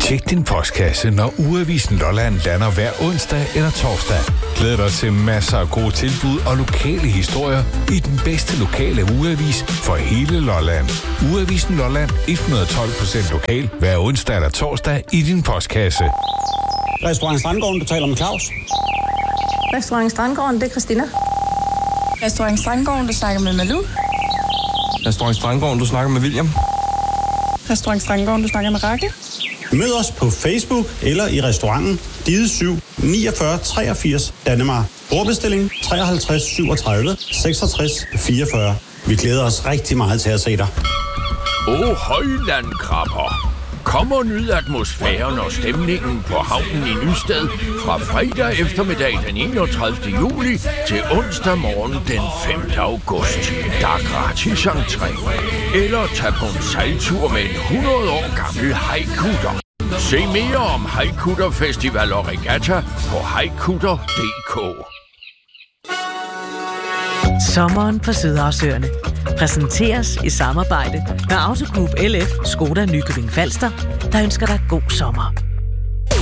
Tjek din postkasse, når Ugeavisen Lolland lander hver onsdag eller torsdag. Glæd dig til masser af gode tilbud og lokale historier i den bedste lokale ugeavis for hele Lolland. Ugeavisen Lolland, 112% lokal, hver onsdag eller torsdag i din postkasse. Restaurant Strandgården, du taler med Claus. Restaurant Strandgården, det er Christina. Restaurant Strandgården, du snakker med Malou. Restaurant Strandgården, du snakker med William. Restaurant Strandgården, du snakker med Rakke. Mød os på Facebook eller i restauranten Dide 7 49 83 Danmark. Bordbestilling 53 37 66 44. Vi glæder os rigtig meget til at se dig. Højlandkrabber. Kom og nyd atmosfæren og stemningen på havnen i Nysted fra fredag eftermiddag den 31. juli til onsdag morgen den 5. august. Der er gratis entré. Eller tag på en sejltur med en 100 år gammel hajkutter. Se mere om Hajkutter Festival og Regatta på hajkutter.dk. Sommeren på Sydhavsøerne præsenteres i samarbejde med Autogroup LF Skoda Nykøbing Falster, der ønsker dig god sommer.